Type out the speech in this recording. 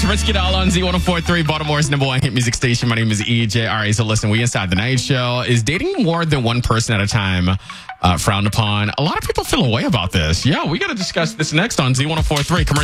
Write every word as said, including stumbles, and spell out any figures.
Rich Kidal on Z one oh four point three, Baltimore's number one hit music station. My name is E J. All right, so listen, we inside the night show. Is dating more than one person at a time uh, frowned upon? A lot of people feel a way about this. Yeah, we got to discuss this next on Z one oh four point three.